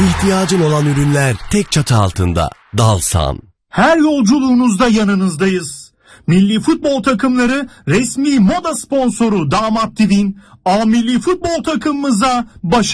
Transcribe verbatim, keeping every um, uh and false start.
İhtiyacın olan ürünler tek çatı altında. Dalsan. Her yolculuğunuzda yanınızdayız. Milli futbol takımları resmi moda sponsoru Damat T V'nin A Milli Futbol takımımıza başarılar.